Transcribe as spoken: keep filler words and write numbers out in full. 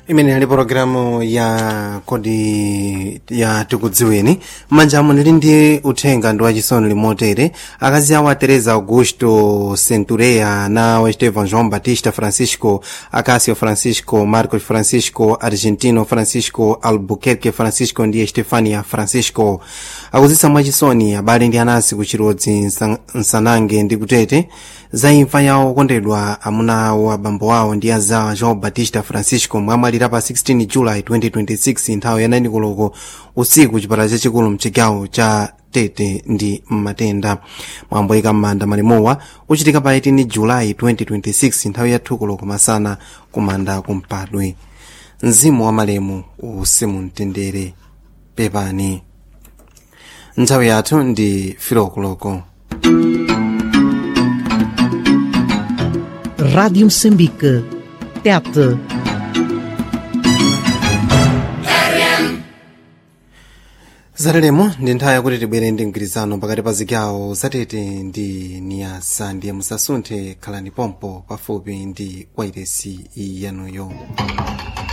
Imene ali programu ya kodi ya tikudziweni manjamu nili ndi uthenga ndi wachisoni limotere akazi awo a Teresa Augusto Centurea na Estevan João Batista Francisco Acácio Francisco Marcos Francisco Argentino Francisco Albuquerque Francisco ndi Estefania Francisco akuzisa mwachisoni abale ndi anasi kuchirodzi nsanange ndi kutete za imfa yawo okondedwa amuna awo abambo awo ndi aza João Batista Francisco mwamwalira pa sixteen July twenty twenty-six nthawi ya nine koloko usiku chipatala chachikulu mchigawo cha Tete ndi Matenda. Mwambo ika m'manda malimowa uchitika pa eighteen July twenty twenty-six nthawi ya two koloko masana kumanda kumpadwe. Mzimu wa malemu usemumtendere pepani. Nthawi yathu ndi filokoloko. Rádio Moçambique, Tete. Zalelemo ndi nthawi yakuti tibwere ndi mgwirizano pakati pa zigawo zatete ndi niyasa ndiye musasunthe khalani pompo pafupi ndi wairesi yanuyo.